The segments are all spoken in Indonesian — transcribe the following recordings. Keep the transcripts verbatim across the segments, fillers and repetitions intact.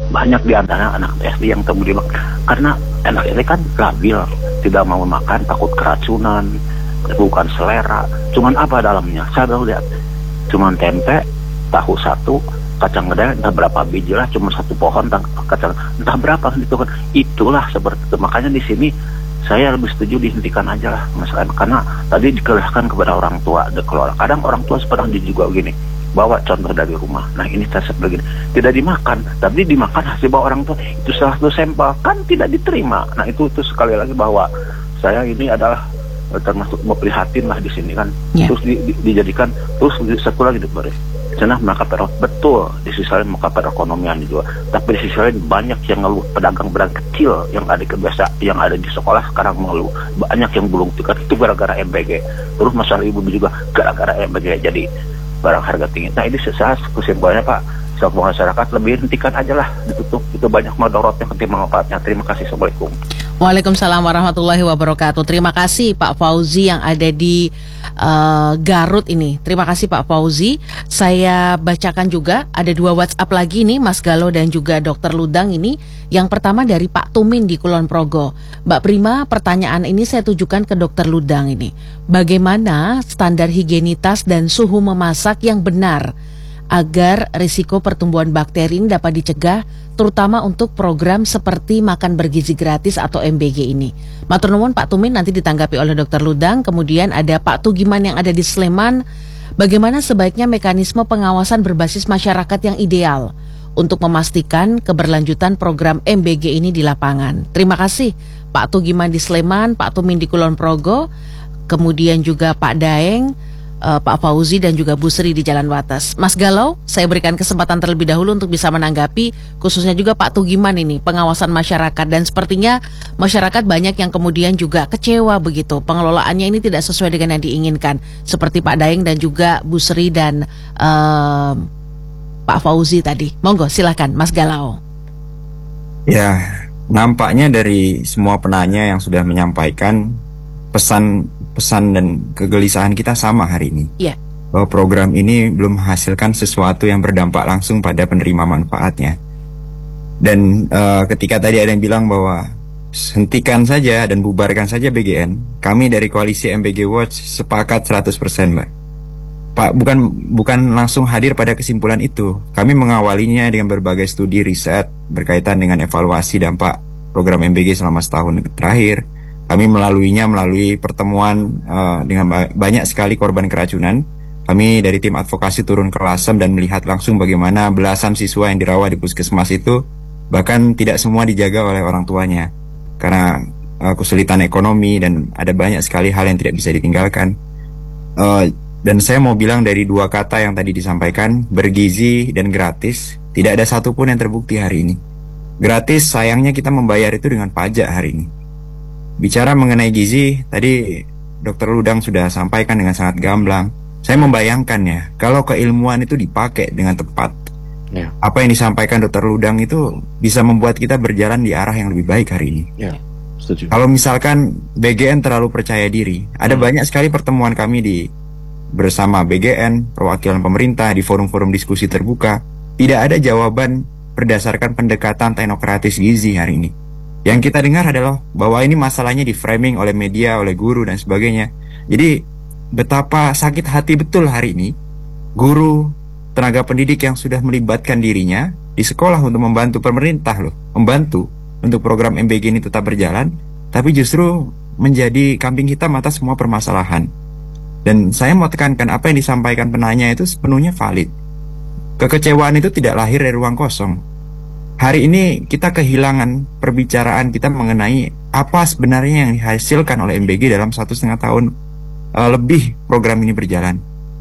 banyak di antara anak S D yang terbunuh karena anak S D kan labil, tidak mau makan, takut keracunan, bukan selera. Cuman apa dalamnya? Saya baru lihat, cuman tempe, tahu satu, kacang gede, entah berapa biji lah, cuma satu pohon kacang, entah berapa gitu kan. Itulah seperti itu. Makanya di sini saya lebih setuju dihentikan aja lah masalah, karena tadi dikerahkan kepada orang tua. Kalau kadang orang tua seperti juga begini, bawa contoh dari rumah. Nah ini saya begini, tidak dimakan, tapi dimakan hasil bawa orang tua. Itu salah satu sampel, kan tidak diterima. Nah itu itu sekali lagi bahwa saya ini adalah termasuk memprihatin lah di sini kan. Yeah. Terus di, di, dijadikan terus di sekolah gitu boleh. Karena mereka betul di sisi lain mereka perekonomian juga, tapi di sisi lain banyak yang ngeluh, pedagang-pedagang kecil yang ada kebiasa yang ada di sekolah sekarang mengeluh, banyak yang belum tiket itu gara-gara M B G. Terus masalah ibu juga gara-gara M B G jadi barang harga tinggi. Nah ini saya kesimpulannya Pak, semua masyarakat lebih hentikan aja lah, ditutup. Itu banyak madorotnya ketimbang manfaatnya. Terima kasih. Assalamualaikum. Waalaikumsalam warahmatullahi wabarakatuh. Terima kasih Pak Fauzi yang ada di uh, Garut ini. Terima kasih Pak Fauzi. Saya bacakan juga ada dua WhatsApp lagi nih, Mas Galo dan juga Dokter Ludang ini. Yang pertama dari Pak Tumin di Kulon Progo. Mbak Prima, pertanyaan ini saya tujukan ke Dokter Ludang ini. Bagaimana standar higienitas dan suhu memasak yang benar agar risiko pertumbuhan bakteri ini dapat dicegah, terutama untuk program seperti makan bergizi gratis atau M B G ini. Matur nuwun Pak Tumin, nanti ditanggapi oleh Dokter Ludang. Kemudian ada Pak Tugiman yang ada di Sleman. Bagaimana sebaiknya mekanisme pengawasan berbasis masyarakat yang ideal untuk memastikan keberlanjutan program M B G ini di lapangan? Terima kasih Pak Tugiman di Sleman, Pak Tumin di Kulon Progo, kemudian juga Pak Daeng, Uh, Pak Fauzi dan juga Bu Sri di Jalan Wates. Mas Galau, saya berikan kesempatan terlebih dahulu untuk bisa menanggapi, khususnya juga Pak Tugiman ini, pengawasan masyarakat. Dan sepertinya masyarakat banyak yang kemudian juga kecewa begitu, pengelolaannya ini tidak sesuai dengan yang diinginkan, seperti Pak Daeng dan juga Bu Sri dan uh, Pak Fauzi tadi. Monggo silakan Mas Galau. Ya, nampaknya dari semua penanya yang sudah menyampaikan pesan pesan dan kegelisahan kita sama hari ini. Yeah. Bahwa program ini belum menghasilkan sesuatu yang berdampak langsung pada penerima manfaatnya. Dan uh, ketika tadi ada yang bilang bahwa hentikan saja dan bubarkan saja B G N, kami dari koalisi M B G Watch sepakat seratus persen, Mbak. Pak, bukan bukan langsung hadir pada kesimpulan itu. Kami mengawalinya dengan berbagai studi riset berkaitan dengan evaluasi dampak program M B G selama setahun terakhir. Kami melaluinya melalui pertemuan uh, dengan ba- banyak sekali korban keracunan. Kami dari tim advokasi turun ke Lasem dan melihat langsung bagaimana belasan siswa yang dirawat di puskesmas itu bahkan tidak semua dijaga oleh orang tuanya karena uh, kesulitan ekonomi dan ada banyak sekali hal yang tidak bisa ditinggalkan. Uh, dan saya mau bilang dari dua kata yang tadi disampaikan, bergizi dan gratis, tidak ada satupun yang terbukti hari ini. Gratis, sayangnya kita membayar itu dengan pajak hari ini. Bicara mengenai gizi, tadi Dokter Ludang sudah sampaikan dengan sangat gamblang. Saya membayangkannya, kalau keilmuan itu dipakai dengan tepat, ya. Apa yang disampaikan Dokter Ludang itu bisa membuat kita berjalan di arah yang lebih baik hari ini. Ya, setuju. Kalau misalkan B G N terlalu percaya diri, ada hmm. banyak sekali pertemuan kami di bersama B G N, perwakilan pemerintah, di forum-forum diskusi terbuka. Tidak ada jawaban berdasarkan pendekatan teknokratis gizi hari ini. Yang kita dengar adalah bahwa ini masalahnya di framing oleh media, oleh guru dan sebagainya. Jadi betapa sakit hati betul hari ini guru, tenaga pendidik yang sudah melibatkan dirinya di sekolah untuk membantu pemerintah loh, membantu untuk program M B G ini tetap berjalan, tapi justru menjadi kambing hitam atas semua permasalahan. Dan saya mau tekankan apa yang disampaikan penanya itu sepenuhnya valid. Kekecewaan itu tidak lahir dari ruang kosong. Hari ini kita kehilangan perbicaraan kita mengenai apa sebenarnya yang dihasilkan oleh M B G dalam satu setengah tahun uh, lebih program ini berjalan.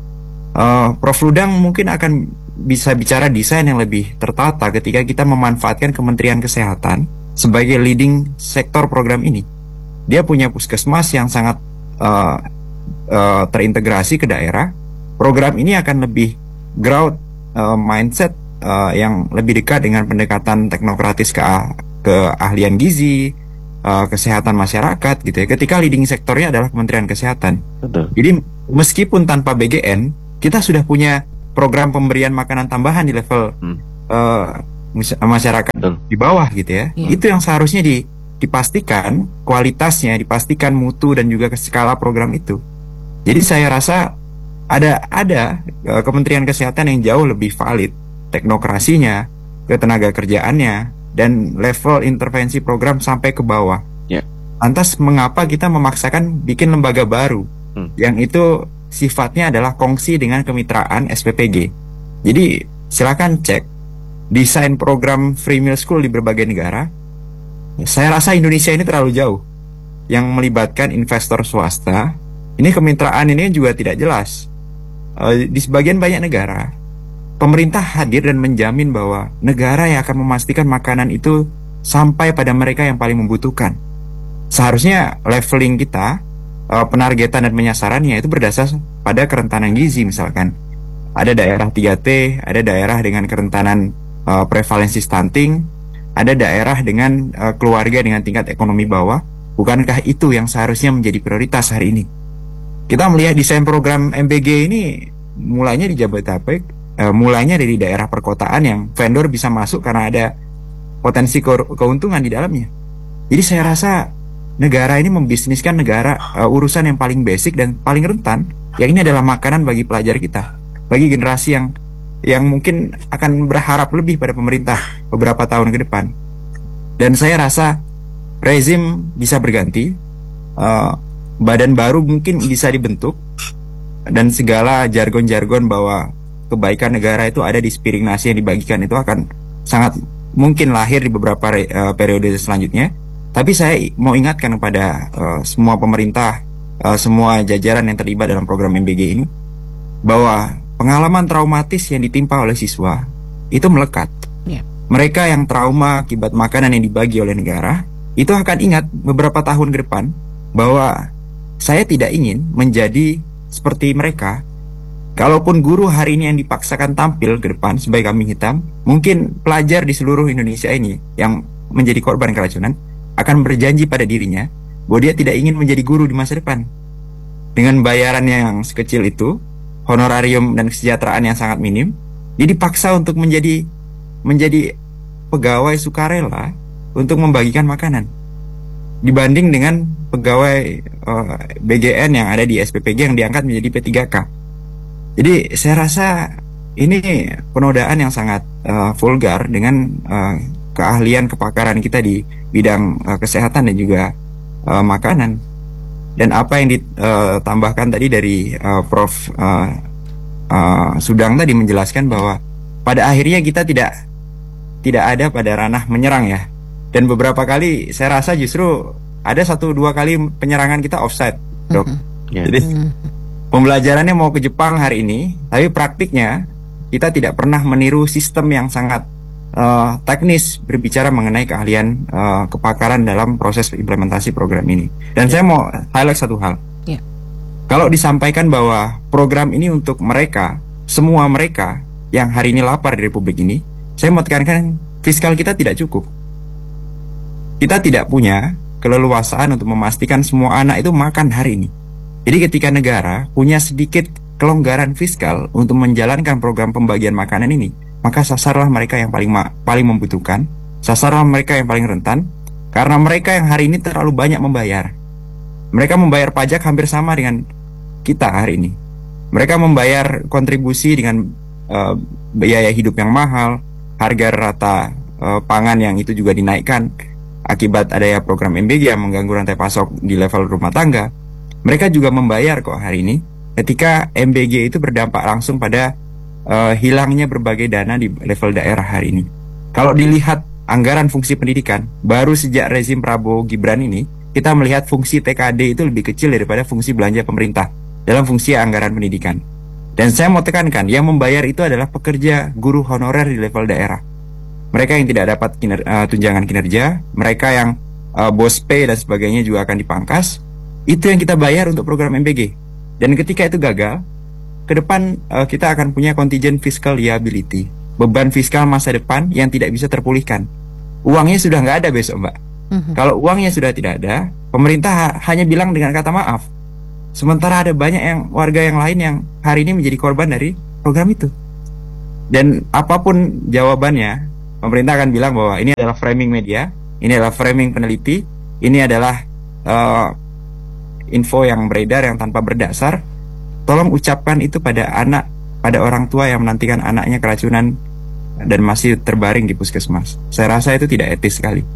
Uh, Prof Ludang mungkin akan bisa bicara desain yang lebih tertata ketika kita memanfaatkan Kementerian Kesehatan sebagai leading sektor program ini. Dia punya puskesmas yang sangat uh, uh, terintegrasi ke daerah. Program ini akan lebih growth uh, mindset Uh, yang lebih dekat dengan pendekatan teknokratis ke keahlian gizi, uh, kesehatan masyarakat gitu ya. Ketika leading sektornya adalah Kementerian Kesehatan. Betul. Jadi meskipun tanpa B G N, kita sudah punya program pemberian makanan tambahan di level hmm. uh, masyarakat Betul. di bawah gitu ya. Iya. Itu yang seharusnya di, dipastikan kualitasnya, dipastikan mutu dan juga skala program itu. Jadi saya rasa ada ada uh, Kementerian Kesehatan yang jauh lebih valid teknokrasinya, ketenaga kerjaannya, dan level intervensi program sampai ke bawah. Ya. Lantas mengapa kita memaksakan bikin lembaga baru Hmm. yang itu sifatnya adalah kongsi dengan kemitraan S P P G. Jadi silakan cek desain program free meal school di berbagai negara. Saya rasa Indonesia ini terlalu jauh yang melibatkan investor swasta. Ini kemitraan ini juga tidak jelas. Uh, di sebagian banyak negara, pemerintah hadir dan menjamin bahwa negara yang akan memastikan makanan itu sampai pada mereka yang paling membutuhkan. Seharusnya leveling kita, uh, penargetan dan penyasarannya itu berdasar pada kerentanan gizi misalkan. Ada daerah tiga T, ada daerah dengan kerentanan uh, prevalensi stunting, ada daerah dengan uh, keluarga dengan tingkat ekonomi bawah. Bukankah itu yang seharusnya menjadi prioritas hari ini? Kita melihat desain program M B G ini mulainya di Jabodetabek, uh, mulainya dari daerah perkotaan yang vendor bisa masuk karena ada potensi ke- keuntungan di dalamnya. Jadi saya rasa negara ini membisniskan negara uh, urusan yang paling basic dan paling rentan, yang ini adalah makanan bagi pelajar kita, bagi generasi yang yang mungkin akan berharap lebih pada pemerintah beberapa tahun ke depan. Dan saya rasa rezim bisa berganti, uh, badan baru mungkin bisa dibentuk, dan segala jargon-jargon bahwa kebaikan negara itu ada di sepiring nasi yang dibagikan itu akan sangat mungkin lahir di beberapa re, uh, periode selanjutnya. Tapi saya mau ingatkan kepada uh, semua pemerintah, uh, semua jajaran yang terlibat dalam program M B G ini, bahwa pengalaman traumatis yang ditimpa oleh siswa itu melekat. Ya. Mereka yang trauma akibat makanan yang dibagi oleh negara itu akan ingat beberapa tahun ke depan bahwa saya tidak ingin menjadi seperti mereka. Kalaupun guru hari ini yang dipaksakan tampil ke depan sebagai kambing hitam, mungkin pelajar di seluruh Indonesia ini yang menjadi korban keracunan akan berjanji pada dirinya bahwa dia tidak ingin menjadi guru di masa depan. Dengan bayaran yang sekecil itu, honorarium dan kesejahteraan yang sangat minim, dia dipaksa untuk menjadi menjadi pegawai sukarela untuk membagikan makanan. Dibanding dengan pegawai uh, B G N yang ada di S P P G yang diangkat menjadi P tiga K. Jadi saya rasa ini penodaan yang sangat uh, vulgar dengan uh, keahlian kepakaran kita di bidang uh, kesehatan dan juga uh, makanan. Dan apa yang ditambahkan tadi dari uh, Prof uh, uh, Sudang tadi menjelaskan bahwa pada akhirnya kita tidak tidak ada pada ranah menyerang ya. Dan beberapa kali saya rasa justru ada satu dua kali penyerangan kita offside, Dok. Mm-hmm. Ya. Jadi pembelajarannya mau ke Jepang hari ini, tapi praktiknya kita tidak pernah meniru sistem yang sangat uh, teknis berbicara mengenai keahlian uh, kepakaran dalam proses implementasi program ini. Dan saya mau highlight satu hal. Ya. Kalau disampaikan bahwa program ini untuk mereka, semua mereka yang hari ini lapar di Republik ini, saya mau tekankan fiskal kita tidak cukup. Kita tidak punya keleluasaan untuk memastikan semua anak itu makan hari ini. Jadi ketika negara punya sedikit kelonggaran fiskal untuk menjalankan program pembagian makanan ini, maka sasarlah mereka yang paling ma- paling membutuhkan, sasarlah mereka yang paling rentan, karena mereka yang hari ini terlalu banyak membayar. Mereka membayar pajak hampir sama dengan kita hari ini. Mereka membayar kontribusi dengan uh, biaya hidup yang mahal, harga rata uh, pangan yang itu juga dinaikkan akibat adanya program M B G yang mengganggu rantai pasok di level rumah tangga. Mereka juga membayar kok hari ini ketika M B G itu berdampak langsung pada uh, hilangnya berbagai dana di level daerah hari ini. Kalau dilihat anggaran fungsi pendidikan, baru sejak rezim Prabowo Gibran ini, kita melihat fungsi T K D itu lebih kecil daripada fungsi belanja pemerintah dalam fungsi anggaran pendidikan. Dan saya mau tekankan, yang membayar itu adalah pekerja guru honorer di level daerah. Mereka yang tidak dapat kiner, uh, tunjangan kinerja, mereka yang uh, bos pay dan sebagainya juga akan dipangkas. Itu yang kita bayar untuk program M B G. Dan ketika itu gagal, ke depan uh, kita akan punya contingent fiscal liability, beban fiskal masa depan yang tidak bisa terpulihkan. Uangnya sudah nggak ada besok, Mbak. Mhm. Kalau uangnya sudah tidak ada, pemerintah ha- hanya bilang dengan kata maaf. Sementara ada banyak yang warga yang lain yang hari ini menjadi korban dari program itu. Dan apapun jawabannya, pemerintah akan bilang bahwa ini adalah framing media, ini adalah framing peneliti, ini adalah uh, info yang beredar yang tanpa berdasar. Tolong ucapkan itu pada anak, pada orang tua yang menantikan anaknya keracunan dan masih terbaring di puskesmas. Saya rasa itu tidak etis sekali.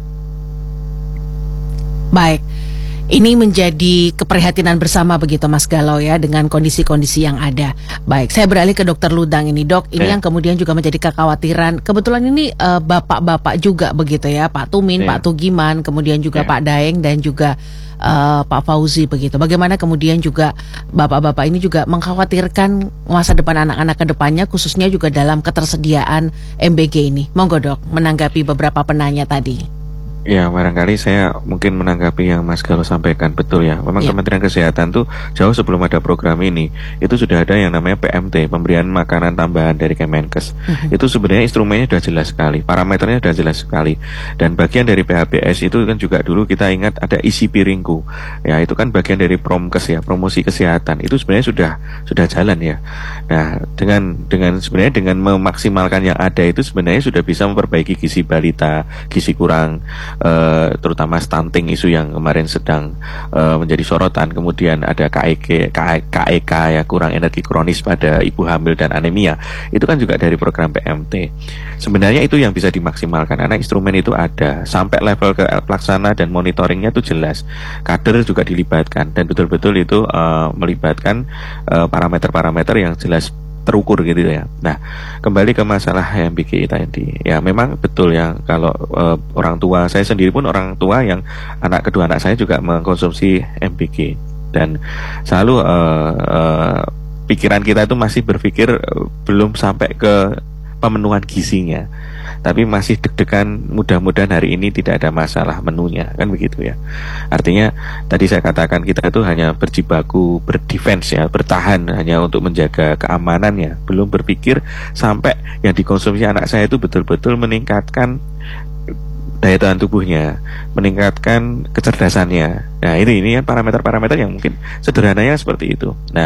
Baik, ini menjadi keprihatinan bersama begitu Mas Galau ya, dengan kondisi-kondisi yang ada. Baik, saya beralih ke Dokter Ludang ini dok. Ini yeah. yang kemudian juga menjadi kekhawatiran. Kebetulan ini uh, bapak-bapak juga begitu ya, Pak Tumin, yeah. Pak Tugiman, kemudian juga yeah. Pak Daeng dan juga Uh, Pak Fauzi begitu. Bagaimana kemudian juga bapak-bapak ini juga mengkhawatirkan masa depan anak-anak ke depannya, khususnya juga dalam ketersediaan M B G ini. Monggo dok, menanggapi beberapa penanya tadi. Ya, barangkali saya mungkin menanggapi yang Mas Galuh sampaikan. Betul ya, memang ya. Kementerian Kesehatan tuh jauh sebelum ada program ini, itu sudah ada yang namanya P M T, pemberian makanan tambahan dari Kemenkes. Uh-huh. Itu sebenarnya instrumennya sudah jelas sekali, parameternya sudah jelas sekali. Dan bagian dari P H B S itu kan juga dulu kita ingat ada isi piringku. Ya, itu kan bagian dari Promkes ya, promosi kesehatan. Itu sebenarnya sudah sudah jalan ya. Nah, dengan dengan sebenarnya dengan memaksimalkan yang ada itu sebenarnya sudah bisa memperbaiki gizi balita, gizi kurang, Uh, terutama stunting, isu yang kemarin sedang uh, menjadi sorotan. Kemudian ada K E K, K E K ya, kurang energi kronis pada ibu hamil dan anemia. Itu kan juga dari program P M T. Sebenarnya itu yang bisa dimaksimalkan karena instrumen itu ada sampai level ke pelaksana dan monitoringnya itu jelas. Kader juga dilibatkan dan betul-betul itu uh, melibatkan uh, parameter-parameter yang jelas terukur gitu ya. Nah, kembali ke masalah M B G tadi. Ya, memang betul ya kalau uh, orang tua, saya sendiri pun orang tua yang anak kedua anak saya juga mengkonsumsi M B G dan selalu uh, uh, pikiran kita itu masih berpikir uh, belum sampai ke pemenuhan gizinya. Tapi masih deg-degan, mudah-mudahan hari ini tidak ada masalah menunya, kan begitu ya. Artinya tadi saya katakan kita itu hanya berjibaku, berdefense ya, bertahan hanya untuk menjaga keamanannya, belum berpikir sampai yang dikonsumsi anak saya itu betul-betul meningkatkan daya tahan tubuhnya, meningkatkan kecerdasannya. Nah, ini ini kan parameter-parameter yang mungkin sederhananya seperti itu. Nah,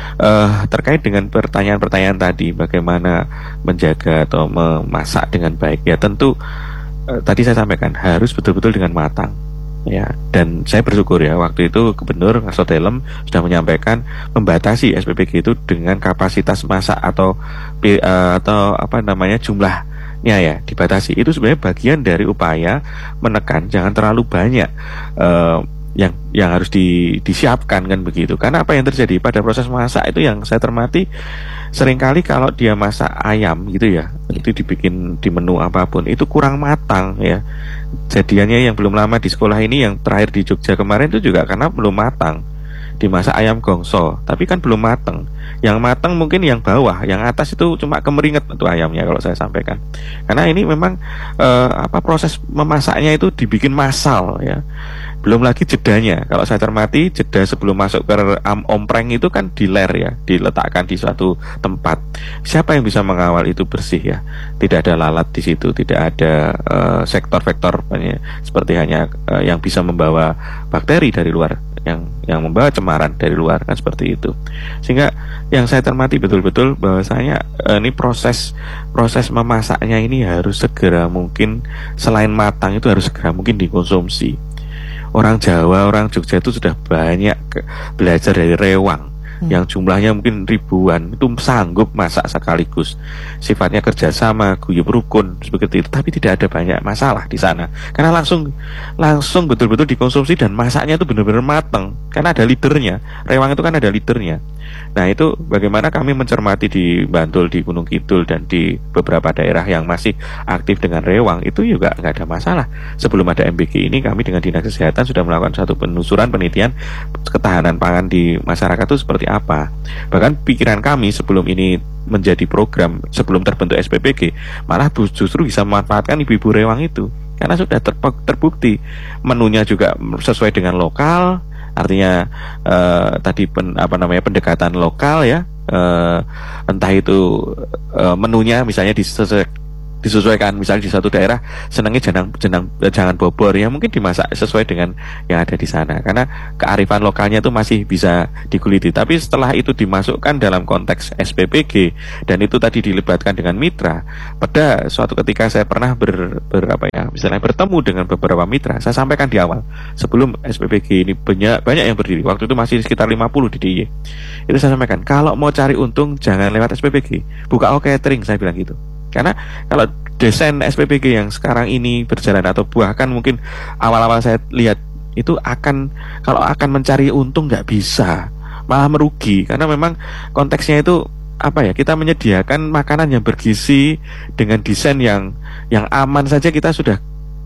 uh, terkait dengan pertanyaan-pertanyaan tadi, bagaimana menjaga atau memasak dengan baik, ya tentu uh, tadi saya sampaikan harus betul-betul dengan matang. Ya, dan saya bersyukur ya waktu itu Gubernur Ngaso Delem sudah menyampaikan membatasi S P P G itu dengan kapasitas masak atau uh, atau apa namanya jumlah ya ya dibatasi. Itu sebenarnya bagian dari upaya menekan jangan terlalu banyak uh, yang yang harus di, disiapkan kan begitu. Karena apa yang terjadi pada proses masak itu yang saya cermati seringkali kalau dia masak ayam gitu ya, itu dibikin di menu apapun itu kurang matang ya. Jadiannya yang belum lama di sekolah ini yang terakhir di Jogja kemarin itu juga karena belum matang. Dimasak ayam gongso, tapi kan belum matang. Yang matang mungkin yang bawah, yang atas itu cuma kemeringet untuk ayamnya kalau saya sampaikan. Karena ini memang eh, apa proses memasaknya itu dibikin massal ya. Belum lagi jedanya. Kalau saya cermati jeda sebelum masuk ke ompreng itu kan diler ya, diletakkan di suatu tempat. Siapa yang bisa mengawal itu bersih ya? Tidak ada lalat di situ, tidak ada uh, sektor-sektor seperti hanya uh, yang bisa membawa bakteri dari luar, yang yang membawa cemaran dari luar kan seperti itu. Sehingga yang saya cermati betul-betul bahwasanya uh, ini proses proses memasaknya ini harus segera mungkin, selain matang itu harus segera mungkin dikonsumsi. Orang Jawa, orang Jogja itu sudah banyak ke, belajar dari rewang hmm. yang jumlahnya mungkin ribuan, itu sanggup masak sekaligus. Sifatnya kerjasama, guyub rukun seperti itu, tapi tidak ada banyak masalah di sana. Karena langsung langsung betul-betul dikonsumsi dan masaknya itu benar-benar matang. Karena ada leadernya, rewang itu kan ada leadernya. Nah itu bagaimana kami mencermati di Bantul, di Gunung Kidul dan di beberapa daerah yang masih aktif dengan rewang itu juga nggak ada masalah. Sebelum ada M B G ini kami dengan Dinas Kesehatan sudah melakukan satu penelusuran penelitian ketahanan pangan di masyarakat itu seperti apa. Bahkan pikiran kami sebelum ini menjadi program, sebelum terbentuk S P P G, malah justru bisa memanfaatkan ibu-ibu rewang itu karena sudah terbukti menunya juga sesuai dengan lokal. Artinya uh, tadi pen, apa namanya pendekatan lokal ya, uh, entah itu uh, menunya misalnya disesuaikan disesuaikan. Misalnya di satu daerah senangnya jenang jenang jangan bobor, ya mungkin dimasak sesuai dengan yang ada di sana, karena kearifan lokalnya itu masih bisa dikuliti. Tapi setelah itu dimasukkan dalam konteks S P P G dan itu tadi dilibatkan dengan mitra, pada suatu ketika saya pernah ber, ber apa ya misalnya bertemu dengan beberapa mitra, saya sampaikan di awal sebelum S P P G ini banyak banyak yang berdiri, waktu itu masih sekitar lima puluh di D I Y. Itu saya sampaikan, kalau mau cari untung jangan lewat S P P G, buka O catering, saya bilang gitu. Karena kalau desain S P P G yang sekarang ini berjalan, atau bahkan mungkin awal-awal saya lihat itu akan, kalau akan mencari untung nggak bisa, malah merugi. Karena memang konteksnya itu apa ya, kita menyediakan makanan yang bergizi dengan desain yang yang aman saja kita sudah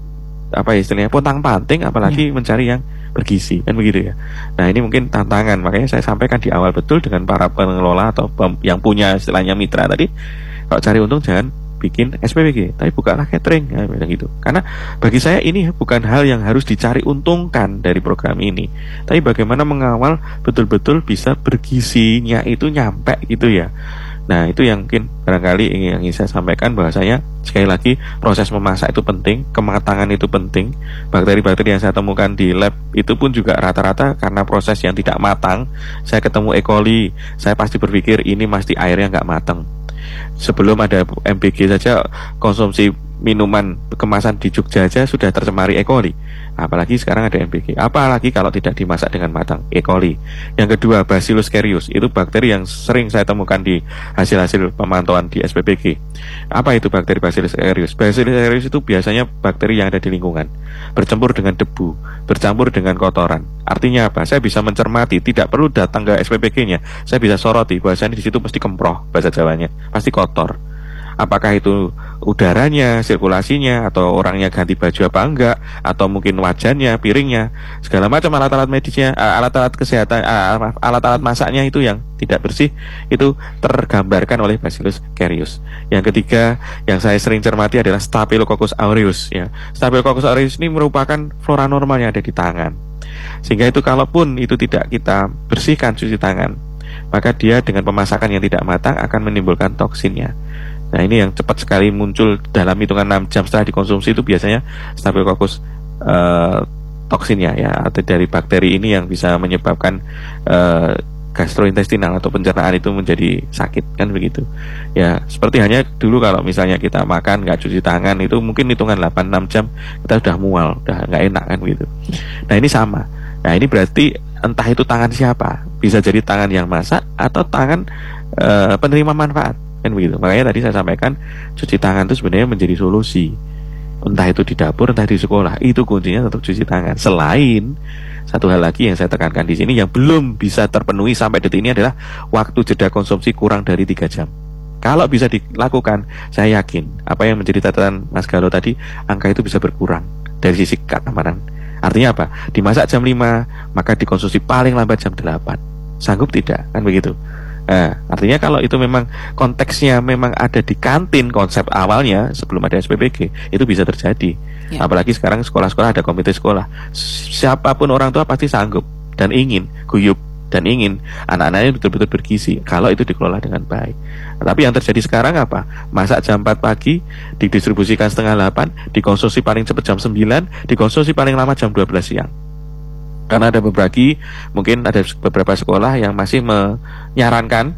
apa ya istilahnya pontang-panting, apalagi ya. mencari yang bergizi, kan begitu ya. Nah ini mungkin tantangan, makanya saya sampaikan di awal betul dengan para pengelola atau yang punya istilahnya mitra tadi, kalau cari untung jangan bikin S P P G, tapi bukalah catering, ya, gitu. Karena bagi saya ini bukan hal yang harus dicari untungkan dari program ini, tapi bagaimana mengawal betul-betul bisa bergizinya itu nyampe gitu ya. Nah itu yang mungkin barangkali yang ingin saya sampaikan, bahwasanya sekali lagi proses memasak itu penting, kematangan itu penting. Bakteri-bakteri yang saya temukan di lab itu pun juga rata-rata karena proses yang tidak matang. Saya ketemu E. coli, saya pasti berpikir ini pasti airnya nggak matang. Sebelum ada M B G saja, konsumsi minuman kemasan di Jogja saja sudah tercemari E. coli, apalagi sekarang ada M B G, apalagi kalau tidak dimasak dengan matang, E. coli. Yang kedua, Bacillus cereus, itu bakteri yang sering saya temukan di hasil-hasil pemantauan di S P P G. Apa itu bakteri Bacillus cereus? Bacillus cereus itu biasanya bakteri yang ada di lingkungan, bercampur dengan debu, bercampur dengan kotoran. Artinya apa? Saya bisa mencermati, tidak perlu datang ke S P P G-nya, saya bisa soroti bahwasanya di situ pasti kemproh, bahasa Jawanya, pasti kotor. Apakah itu udaranya, sirkulasinya, atau orangnya ganti baju apa enggak, atau mungkin wajannya, piringnya, segala macam alat-alat medisnya, alat-alat kesehatan, alat-alat masaknya itu yang tidak bersih, itu tergambarkan oleh Bacillus cereus. Yang ketiga yang saya sering cermati adalah Staphylococcus aureus, ya. Staphylococcus aureus ini merupakan flora normal yang ada di tangan, sehingga itu kalaupun itu tidak kita bersihkan, cuci tangan, maka dia dengan pemasakan yang tidak matang akan menimbulkan toksinnya. Nah ini yang cepat sekali muncul dalam hitungan enam jam setelah dikonsumsi, itu biasanya Staphylococcus uh, toksinnya, ya, atau dari bakteri ini yang bisa menyebabkan uh, gastrointestinal atau pencernaan itu menjadi sakit, kan begitu. Ya seperti hanya dulu kalau misalnya kita makan nggak cuci tangan, itu mungkin hitungan delapan enam jam kita sudah mual, udah nggak enak, kan begitu. Nah ini sama. Nah ini berarti entah itu tangan siapa, bisa jadi tangan yang masak atau tangan uh, penerima manfaat, kan begitu. Makanya tadi saya sampaikan cuci tangan itu sebenarnya menjadi solusi, entah itu di dapur, entah di sekolah, itu kuncinya untuk cuci tangan. Selain satu hal lagi yang saya tekankan di sini yang belum bisa terpenuhi sampai detik ini adalah waktu jeda konsumsi kurang dari tiga jam. Kalau bisa dilakukan, saya yakin apa yang menjadi catatan Mas Galo tadi, angka itu bisa berkurang dari sisi keamanan. Artinya apa? Dimasak jam lima, maka dikonsumsi paling lambat jam delapan. Sanggup tidak? Kan begitu. Nah, artinya kalau itu memang konteksnya memang ada di kantin konsep awalnya sebelum ada S P P G, itu bisa terjadi. Ya. Apalagi sekarang sekolah-sekolah ada komite sekolah. Siapapun orang tua pasti sanggup dan ingin guyup dan ingin anak-anaknya betul-betul bergizi kalau itu dikelola dengan baik. Nah, tapi yang terjadi sekarang apa? Masak jam empat pagi, didistribusikan setengah delapan, dikonsumsi paling cepat jam sembilan, dikonsumsi paling lama jam dua belas siang. Karena ada beberapa, mungkin ada beberapa sekolah yang masih menyarankan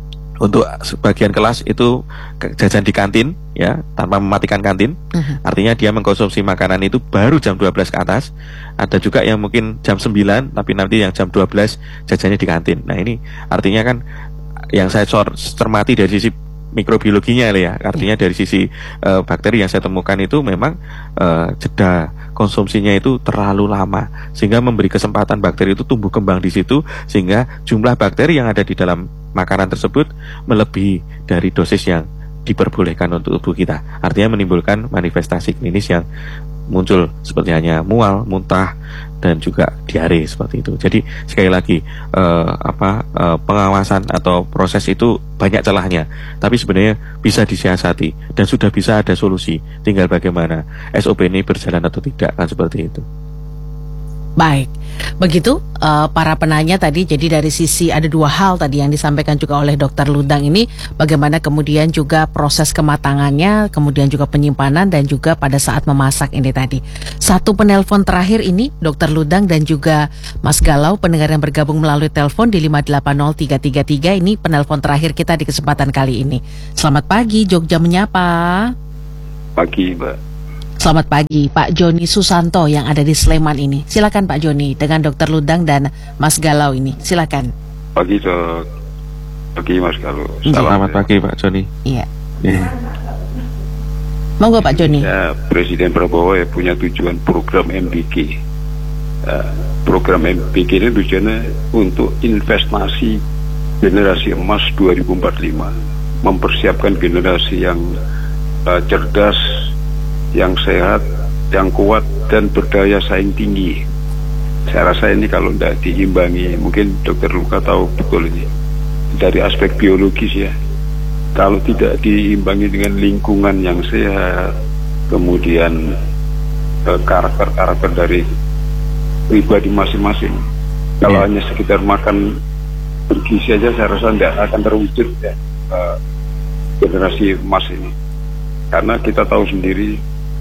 untuk sebagian kelas itu jajan di kantin, ya, tanpa mematikan kantin. Uh-huh. Artinya dia mengkonsumsi makanan itu baru jam dua belas ke atas. Ada juga yang mungkin jam sembilan, tapi nanti yang jam dua belas jajannya di kantin. Nah ini artinya kan yang saya cermati dari sisi mikrobiologinya ya, artinya dari sisi uh, bakteri yang saya temukan itu memang uh, jeda konsumsinya itu terlalu lama, sehingga memberi kesempatan bakteri itu tumbuh kembang di situ, sehingga jumlah bakteri yang ada di dalam makanan tersebut melebihi dari dosis yang diperbolehkan untuk tubuh kita. Artinya menimbulkan manifestasi klinis yang muncul seperti hanya mual, muntah, dan juga diare seperti itu. Jadi sekali lagi eh, apa eh, pengawasan atau proses itu banyak celahnya, tapi sebenarnya bisa disiasati dan sudah bisa ada solusi. Tinggal bagaimana S O P ini berjalan atau tidak, kan seperti itu. Baik, begitu uh, para penanya tadi. Jadi dari sisi ada dua hal tadi yang disampaikan juga oleh Dokter Ludang ini, bagaimana kemudian juga proses kematangannya, kemudian juga penyimpanan dan juga pada saat memasak ini tadi. Satu penelpon terakhir ini Dokter Ludang dan juga Mas Galau, pendengar yang bergabung melalui telepon di lima delapan nol tiga tiga tiga, ini penelpon terakhir kita di kesempatan kali ini. Selamat pagi, Jogja menyapa. Pagi, Mbak. Selamat pagi, Pak Joni Susanto yang ada di Sleman ini. Silakan Pak Joni dengan Dokter Ludang dan Mas Galau ini. Silakan. Pagi, Dok. Pagi, Mas Galau. Selamat pagi, Pak Joni. Iya. Yeah. Monggo Pak Joni. Ya, Presiden Prabowo ya punya tujuan program M B K. Uh, program M B K ini tujuannya untuk investasi generasi emas dua ribu empat puluh lima, mempersiapkan generasi yang uh, cerdas, yang sehat, yang kuat, dan berdaya saing tinggi. Saya rasa ini kalau tidak diimbangi, mungkin Dokter Luka tahu betul ini, dari aspek biologis ya, kalau tidak diimbangi dengan lingkungan yang sehat, kemudian eh, karakter-karakter dari pribadi masing-masing, kalau yeah. hanya sekedar makan bergizi saja, saya rasa tidak akan terwujud ya, eh, generasi emas ini. Karena kita tahu sendiri,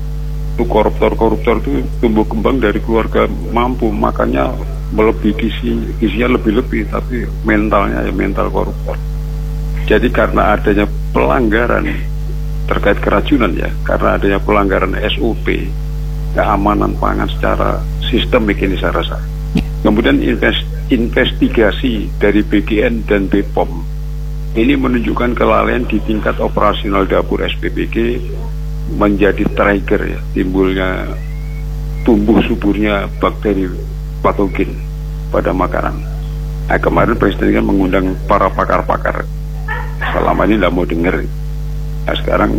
koruptor-koruptor itu tumbuh kembang dari keluarga mampu, makanya melebihi gizi, gizinya lebih-lebih, tapi mentalnya ya mental koruptor. Jadi karena adanya pelanggaran terkait keracunan ya, karena adanya pelanggaran S O P, keamanan pangan secara sistemik ini saya rasa. Kemudian invest, investigasi dari B G N dan B P O M ini menunjukkan kelalaian di tingkat operasional dapur S P B G, menjadi trigger ya, timbulnya tumbuh suburnya bakteri patogen pada makanan. Nah, kemarin Presiden kan mengundang para pakar-pakar, selama ini tidak mau dengar. Nah, sekarang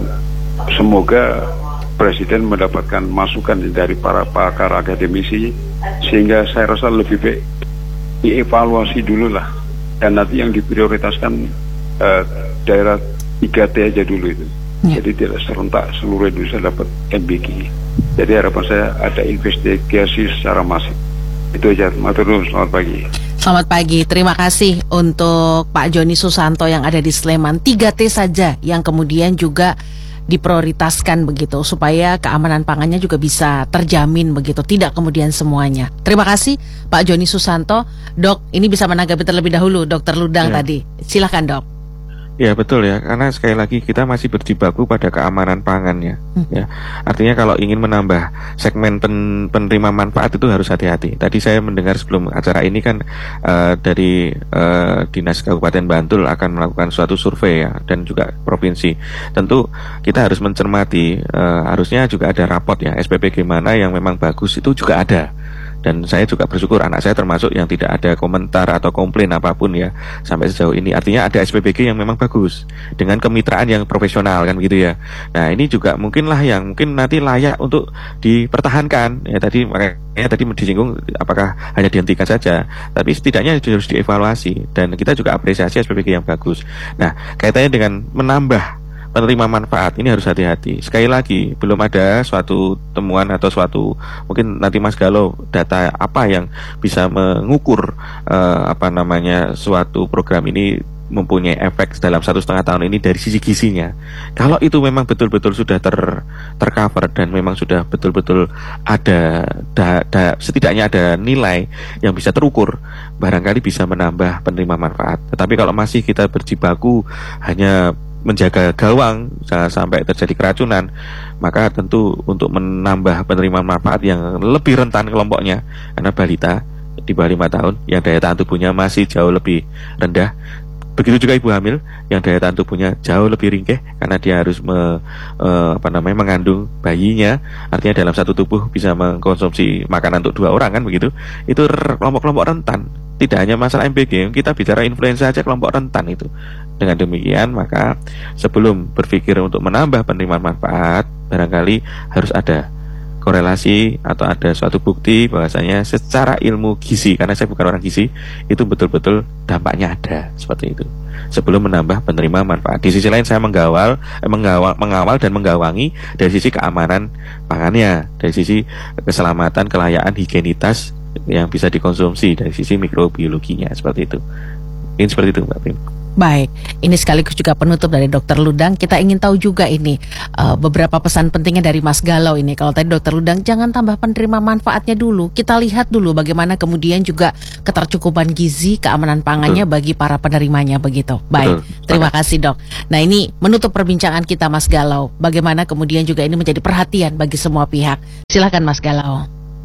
semoga Presiden mendapatkan masukan dari para pakar akademisi, sehingga saya rasa lebih baik dievaluasi dulu lah, dan nanti yang diprioritaskan uh, daerah tiga T aja dulu itu. Ya. Jadi tidak serentak seluruh Indonesia dapat M B K. Jadi harapan saya ada investigasi secara masif. Itu aja. Matur nuwun, selamat pagi. Selamat pagi, terima kasih untuk Pak Joni Susanto yang ada di Sleman. tiga T saja yang kemudian juga diprioritaskan begitu, supaya keamanan pangannya juga bisa terjamin begitu, tidak kemudian semuanya. Terima kasih Pak Joni Susanto. Dok, ini bisa menanggapi terlebih dahulu Dokter Ludang ya. Tadi. Silakan Dok. Ya betul ya, karena sekali lagi kita masih berjibaku pada keamanan pangannya. Hmm. Ya, artinya kalau ingin menambah segmen pen, penerima manfaat itu harus hati-hati. Tadi saya mendengar sebelum acara ini kan uh, dari uh, Dinas Kabupaten Bantul akan melakukan suatu survei ya, dan juga provinsi. Tentu kita harus mencermati, uh, harusnya juga ada rapot ya, S P B G mana yang memang bagus itu juga ada. Dan saya juga bersyukur anak saya termasuk yang tidak ada komentar atau komplain apapun ya sampai sejauh ini. Artinya ada S P B G yang memang bagus dengan kemitraan yang profesional kan gitu ya. Nah ini juga mungkinlah yang mungkin nanti layak untuk dipertahankan ya. Tadi makanya tadi disinggung apakah hanya dihentikan saja, tapi setidaknya harus dievaluasi, dan kita juga apresiasi S P B G yang bagus. Nah kaitannya dengan menambah penerima manfaat ini harus hati-hati. Sekali lagi belum ada suatu temuan atau suatu, mungkin nanti Mas Galau data apa yang bisa mengukur uh, apa namanya suatu program ini mempunyai efek dalam satu setengah tahun ini dari sisi gizinya. Kalau itu memang betul-betul sudah ter tercover dan memang sudah betul-betul ada da, da, setidaknya ada nilai yang bisa terukur, barangkali bisa menambah penerima manfaat. Tetapi kalau masih kita berjibaku hanya menjaga gawang jangan sampai terjadi keracunan, maka tentu untuk menambah penerima manfaat yang lebih rentan kelompoknya, karena balita di bawah lima tahun yang daya tahan tubuhnya masih jauh lebih rendah. Begitu juga ibu hamil yang daya tahan tubuhnya jauh lebih ringkih karena dia harus me, uh, apa namanya mengandung bayinya. Artinya dalam satu tubuh bisa mengkonsumsi makanan untuk dua orang kan begitu. Itu kelompok-kelompok rentan. Tidak hanya masalah M B G, kita bicara influenza aja kelompok rentan itu. Dengan demikian maka sebelum berpikir untuk menambah penerimaan manfaat, barangkali harus ada korelasi atau ada suatu bukti bahwasanya secara ilmu gizi, karena saya bukan orang gizi, itu betul-betul dampaknya ada seperti itu sebelum menambah penerima manfaat. Di sisi lain saya menggawal, eh, mengawal, mengawal dan menggawangi dari sisi keamanan pangannya, dari sisi keselamatan, kelayaan, higienitas yang bisa dikonsumsi dari sisi mikrobiologinya, seperti itu. Ini seperti itu Mbak Pim. Baik, ini sekaligus juga penutup dari Dokter Ludang. Kita ingin tahu juga ini uh, beberapa pesan pentingnya dari Mas Galau ini. Kalau tadi Dokter Ludang, jangan tambah penerima manfaatnya dulu. Kita lihat dulu bagaimana kemudian juga ketercukupan gizi, keamanan pangannya Betul. bagi para penerimanya begitu. Baik, Betul. terima kasih Dok. Nah ini menutup perbincangan kita Mas Galau. Bagaimana kemudian juga ini menjadi perhatian bagi semua pihak. Silakan Mas Galau.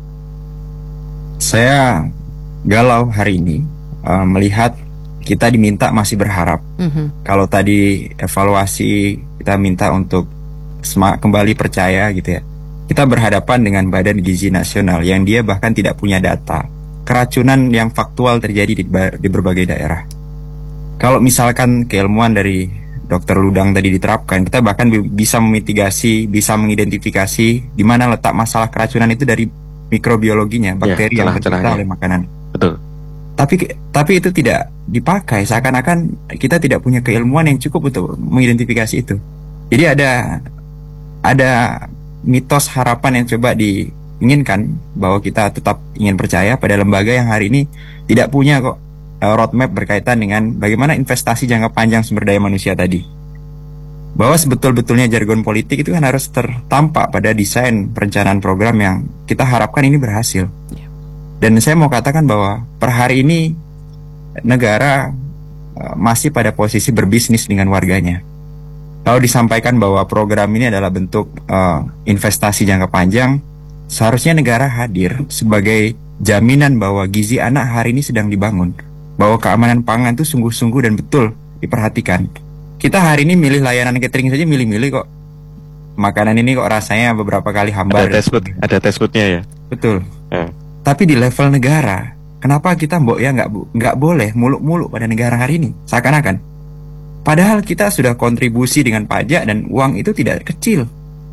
Saya galau hari ini uh, melihat kita diminta masih berharap. Mm-hmm. Kalau tadi evaluasi kita minta untuk sem- kembali percaya gitu ya. Kita berhadapan dengan Badan Gizi Nasional yang dia bahkan tidak punya data keracunan yang faktual terjadi di, di berbagai daerah. Kalau misalkan keilmuan dari Dokter Ludang tadi diterapkan, kita bahkan b- bisa memitigasi, bisa mengidentifikasi di mana letak masalah keracunan itu dari mikrobiologinya, bakteri ya, yang tercipta oleh makanan. Betul. Tapi tapi itu tidak dipakai, seakan-akan kita tidak punya keilmuan yang cukup untuk mengidentifikasi itu. Jadi ada ada mitos harapan yang coba diinginkan bahwa kita tetap ingin percaya pada lembaga yang hari ini tidak punya kok uh, roadmap berkaitan dengan bagaimana investasi jangka panjang sumber daya manusia tadi. Bahwa sebetul-betulnya jargon politik itu kan harus tertampak pada desain perencanaan program yang kita harapkan ini berhasil. Dan saya mau katakan bahwa per hari ini negara uh, masih pada posisi berbisnis dengan warganya. Kalau disampaikan bahwa program ini adalah bentuk uh, investasi jangka panjang, seharusnya negara hadir sebagai jaminan bahwa gizi anak hari ini sedang dibangun, bahwa keamanan pangan itu sungguh-sungguh dan betul diperhatikan. Kita hari ini milih layanan catering saja milih-milih kok. Makanan ini kok rasanya beberapa kali hambar. Ada test food, ada test foodnya ya. Betul. Ya. Tapi di level negara, kenapa kita mbok ya nggak nggak boleh muluk-muluk pada negara hari ini? Seakan-akan. Padahal kita sudah kontribusi dengan pajak dan uang itu tidak kecil.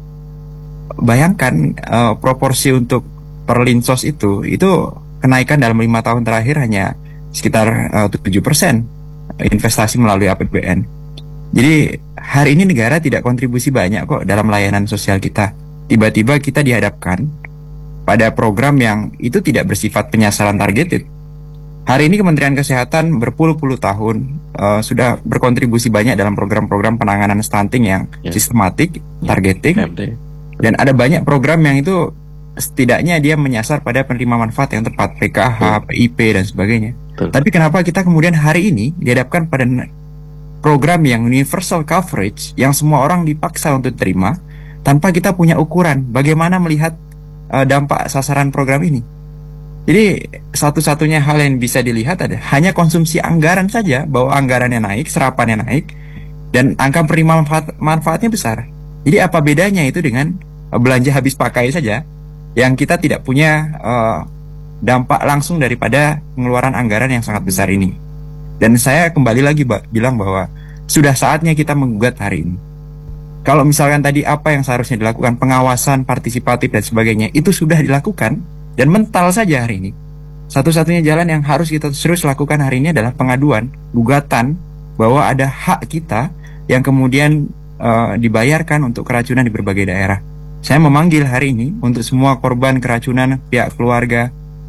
Bayangkan uh, proporsi untuk perlinsos itu, itu kenaikan dalam lima tahun terakhir hanya sekitar uh, tujuh persen investasi melalui A P B N. Jadi hari ini negara tidak kontribusi banyak kok dalam layanan sosial kita. Tiba-tiba kita dihadapkan pada program yang itu tidak bersifat penyasaran targeted. Hari ini Kementerian Kesehatan berpuluh-puluh tahun uh, sudah berkontribusi banyak dalam program-program penanganan stunting yang yeah. sistematik, yeah. targeting, M D. Dan ada banyak program yang itu setidaknya dia menyasar pada penerima manfaat yang tepat, P K H, yeah. P I P dan sebagainya. Betul. Tapi kenapa kita kemudian hari ini dihadapkan pada program yang universal coverage yang semua orang dipaksa untuk terima tanpa kita punya ukuran bagaimana melihat uh, dampak sasaran program ini. Jadi satu-satunya hal yang bisa dilihat ada hanya konsumsi anggaran saja, bahwa anggarannya naik, serapannya naik, dan angka penerima manfaat, manfaatnya besar. Jadi apa bedanya itu dengan uh, belanja habis pakai saja yang kita tidak punya uh, dampak langsung daripada pengeluaran anggaran yang sangat besar ini. Dan saya kembali lagi ba- bilang bahwa sudah saatnya kita menggugat hari ini. Kalau misalkan tadi apa yang seharusnya dilakukan, pengawasan, partisipatif dan sebagainya, itu sudah dilakukan dan mental saja hari ini. Satu-satunya jalan yang harus kita terus lakukan hari ini adalah pengaduan, gugatan bahwa ada hak kita yang kemudian uh, dibayarkan untuk keracunan di berbagai daerah. Saya memanggil hari ini untuk semua korban keracunan, pihak keluarga.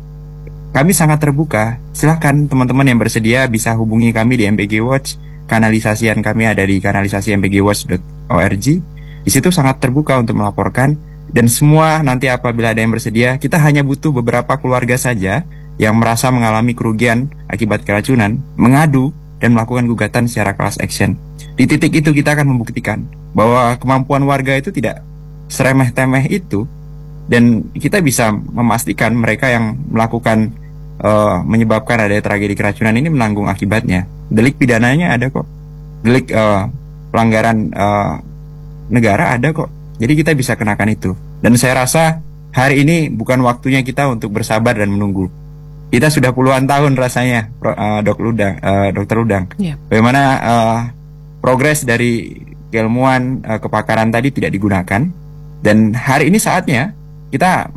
Kami sangat terbuka. Silahkan teman-teman yang bersedia bisa hubungi kami di M B G Watch. Kanalisasian kami ada di kanalisasi m b g watch dot org. Di situ sangat terbuka untuk melaporkan. Dan semua nanti apabila ada yang bersedia, kita hanya butuh beberapa keluarga saja yang merasa mengalami kerugian akibat keracunan, mengadu dan melakukan gugatan secara class action. Di titik itu kita akan membuktikan bahwa kemampuan warga itu tidak seremeh-temeh itu. Dan kita bisa memastikan mereka yang melakukan Uh, menyebabkan ada tragedi keracunan ini menanggung akibatnya. Delik pidananya ada kok. Delik uh, pelanggaran uh, negara ada kok. Jadi kita bisa kenakan itu. Dan saya rasa hari ini bukan waktunya kita untuk bersabar dan menunggu. Kita sudah puluhan tahun rasanya, uh, Dok Ludang, uh, Dokter Ludang. Yeah. Bagaimana uh, progres dari keilmuan uh, kepakaran tadi tidak digunakan. Dan hari ini saatnya kita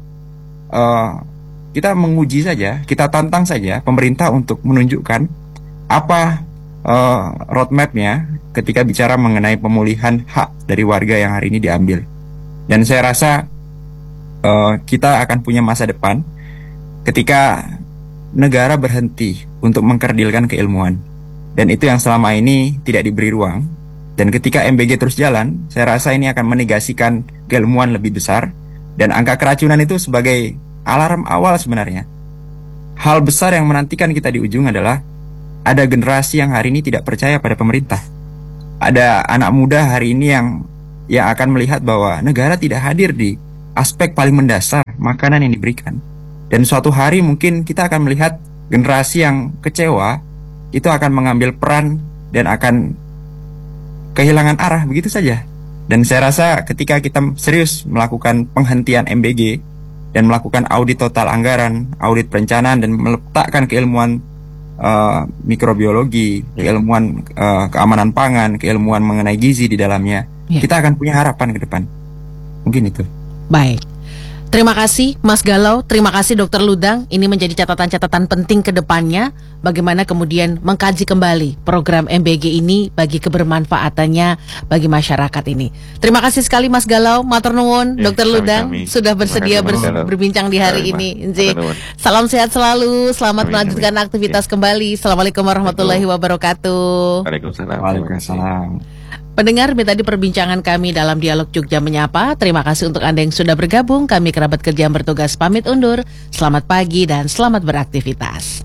uh, Kita menguji saja, kita tantang saja pemerintah untuk menunjukkan apa uh, roadmap-nya ketika bicara mengenai pemulihan hak dari warga yang hari ini diambil. Dan saya rasa uh, kita akan punya masa depan ketika negara berhenti untuk mengkerdilkan keilmuan. Dan itu yang selama ini tidak diberi ruang. Dan ketika M B G terus jalan, saya rasa ini akan menegasikan keilmuan lebih besar. Dan angka keracunan itu sebagai alarm awal sebenarnya. Hal besar yang menantikan kita di ujung adalah ada generasi yang hari ini tidak percaya pada pemerintah. Ada anak muda hari ini yang yang akan melihat bahwa negara tidak hadir di aspek paling mendasar makanan yang diberikan. Dan suatu hari mungkin kita akan melihat generasi yang kecewa itu akan mengambil peran dan akan kehilangan arah begitu saja. Dan saya rasa ketika kita serius melakukan penghentian M B G dan melakukan audit total anggaran, audit perencanaan, dan meletakkan keilmuan uh, mikrobiologi, keilmuan uh, keamanan pangan, keilmuan mengenai gizi di dalamnya, ya, kita akan punya harapan ke depan. Mungkin itu. Baik. Terima kasih Mas Galau, terima kasih Dokter Ludang. Ini menjadi catatan-catatan penting ke depannya, bagaimana kemudian mengkaji kembali program M B G ini bagi kebermanfaatannya bagi masyarakat ini. Terima kasih sekali Mas Galau, matur nuwun, Ya, Dokter Ludang kami. sudah bersedia Terima kasih, bers- Mas berbincang di hari Terima. ini. Matur Nzi. nuwun. Salam sehat selalu, selamat Amin, melanjutkan amin. aktivitas Ya. kembali. Assalamualaikum warahmatullahi wabarakatuh. Waalaikumsalam. Waalaikumsalam. Pendengar, tadi perbincangan kami dalam Dialog Jogja Menyapa. Terima kasih untuk Anda yang sudah bergabung. Kami kerabat kerja yang bertugas pamit undur. Selamat pagi dan selamat beraktivitas.